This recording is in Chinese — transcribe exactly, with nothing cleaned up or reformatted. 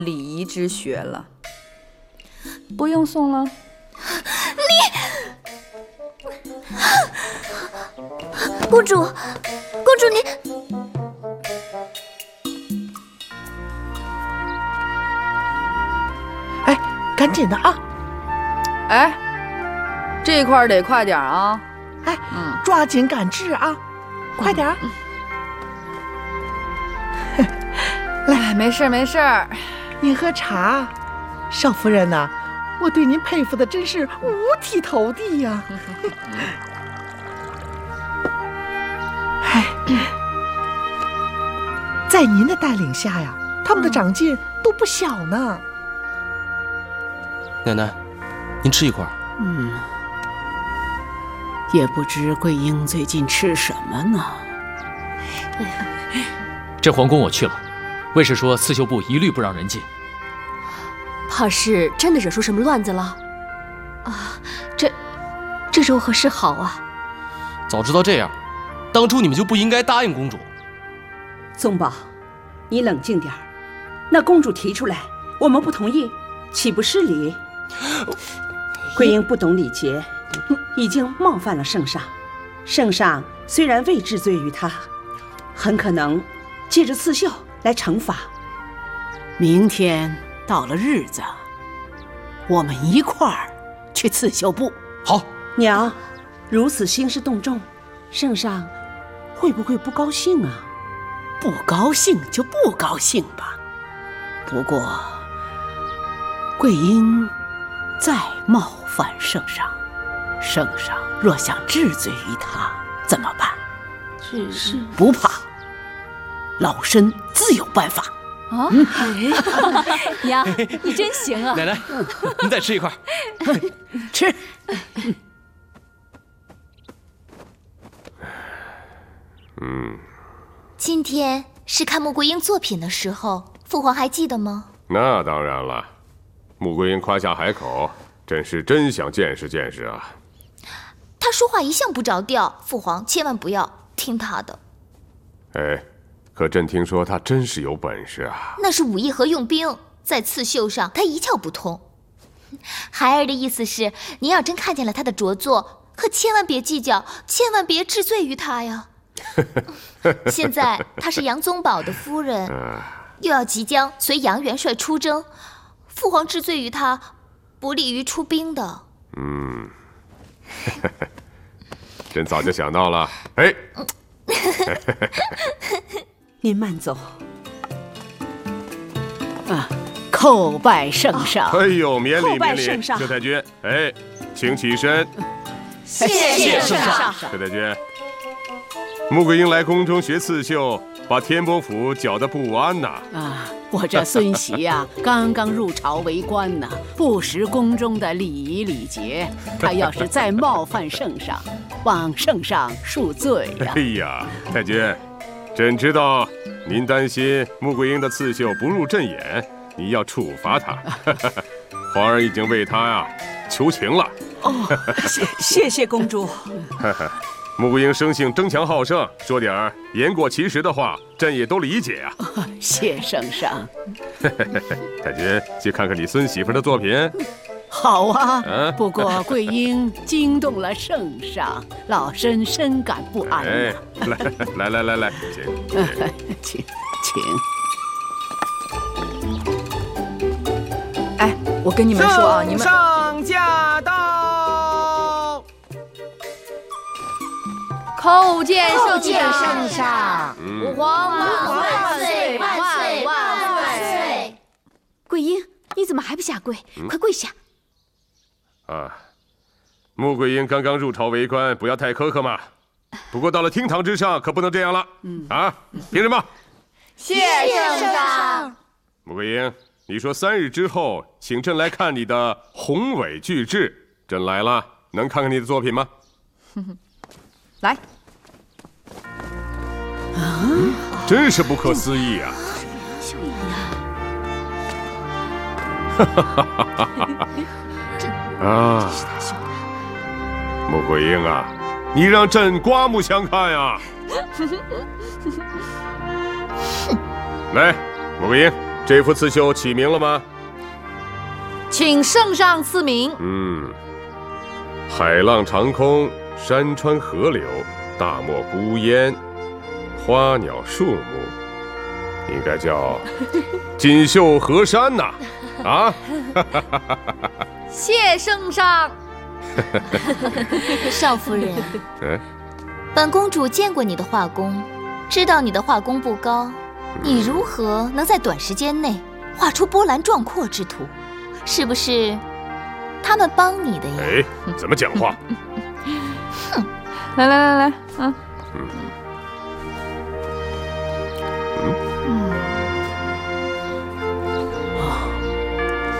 礼仪之学了。不用送了。 你，公主，公主你。 哎，赶紧的啊！ 哎，这块得快点啊！ 哎，嗯、抓紧赶制啊！快点儿！ 嗯、来，没事没事。 您喝茶，少夫人呐、啊，我对您佩服的真是五体投地呀、啊！哎，在您的带领下呀，他们的长进都不小呢。 奶奶，您吃一块。 嗯，也不知桂英最近吃什么呢。 这皇宫我去了，卫士说刺绣部一律不让人进。 怕是真的惹出什么乱子了？啊，这这如何是好啊？ 早知道这样，当初你们就不应该答应公主。 宗宝，你冷静点儿。那公主提出来，我们不同意，岂不失礼？桂英不懂礼节，已经冒犯了圣上。圣上虽然未治罪于她，很可能借着刺绣来惩罚。 明天到了日子，我们一块儿去刺绣部。 好， 娘，如此兴师动众，圣上会不会不高兴啊？ 不高兴就不高兴吧。不过，桂英再冒犯圣上，圣上若想治罪于他，怎么办？ 是是， 不怕，老身自有办法。 啊，娘，你真行啊！ 奶奶，您再吃一块。 吃。 嗯， 今天是看穆桂英作品的时候，父皇还记得吗？ 那当然了，穆桂英夸下海口，真是真想见识见识啊。 她说话一向不着调，父皇千万不要听她的。 哎，可朕听说她真是有本事啊。 那是武艺和用兵，在刺绣上她一窍不通。孩儿的意思是，您要真看见了她的着作，可千万别计较，千万别治罪于她呀。现在她是杨宗保的夫人，又要即将随杨元帅出征，父皇治罪于她，不利于出兵的。 嗯，朕早就想到了。哎， 您慢走。 啊，叩拜圣上！ 哎呦，免礼免礼， 圣上。 佘太君，哎，请起身。 谢谢圣上。 佘太君，穆桂英来宫中学刺绣，把天波府搅得不安呐！ 啊，我这孙媳呀、啊，刚刚入朝为官呢，不识宫中的礼仪礼节。她要是再冒犯圣上，望圣上恕罪呀、啊！ 哎呀，太君，朕知道您担心穆桂英的刺绣不入朕眼，你要处罚她。皇儿已经为她呀、啊、求情了。 哦，谢谢谢公主。 穆桂英生性争强好胜，说点言过其实的话，朕也都理解啊。 哦、谢圣上。 太君，去看看你孙媳妇的作品。 好啊， 啊不过桂英惊动了圣上，老身深感不安、啊。 哎，来来来来来，请请请。 哎，我跟你们说啊，你们圣上驾到。 叩见圣圣上， 父皇万岁万岁万岁！ 桂英，你怎么还不下跪？嗯、快跪下！ 啊，穆桂英刚刚入朝为官，不要太苛刻嘛。不过到了厅堂之上，可不能这样了。嗯啊，凭什么？ 谢圣上。 穆桂英，你说三日之后，请朕来看你的宏伟巨制，朕来了，能看看你的作品吗？ 来。 啊， 真是不可思议啊！啊，穆桂英啊，你让朕刮目相看呀！来，穆桂英， 这幅刺绣起名了吗？ 请圣上赐名。 嗯，海浪长空，山川河流，大漠孤烟，花鸟树木，应该叫锦绣河山呐！啊！ 谢圣上。 少夫人， 嗯， 本公主见过你的画工，知道你的画工不高，你如何能在短时间内画出波澜壮阔之图？是不是他们帮你的呀？ 哎，怎么讲话？ 哼，来来来来，嗯。 嗯